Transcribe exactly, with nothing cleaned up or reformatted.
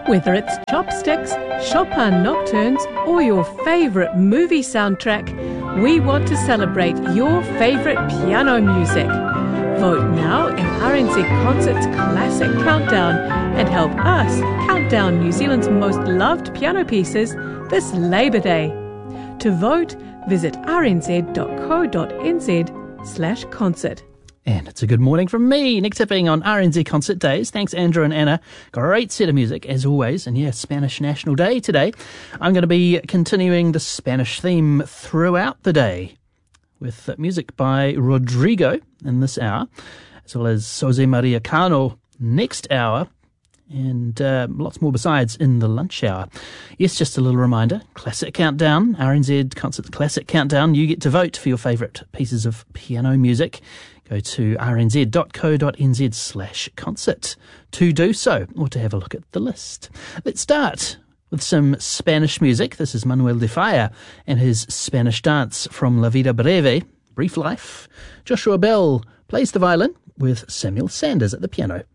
Whether it's Chopsticks, Chopin Nocturnes, or your favourite movie soundtrack, we want to celebrate your favourite piano music. Vote now in R N Z Concert's Classic Countdown and help us count down New Zealand's most loved piano pieces this Labour Day. To vote, visit rnz.co.nz slash concert. And it's a good morning from me, Nick Tipping on R N Z Concert Days. Thanks, Andrew and Anna. Great set of music, as always. And yeah, Spanish National Day today. I'm going to be continuing the Spanish theme throughout the day with music by Rodrigo in this hour, as well as Jose Maria Cano next hour, and uh, lots more besides in the lunch hour. Yes, just a little reminder, Classic Countdown, R N Z Concert Classic Countdown. You get to vote for your favourite pieces of piano music. Go to rnz.co.nz slash concert to do so, or to have a look at the list. Let's start with some Spanish music. This is Manuel de Falla and his Spanish dance from La Vida Breve, Brief Life. Joshua Bell plays the violin with Samuel Sanders at the piano.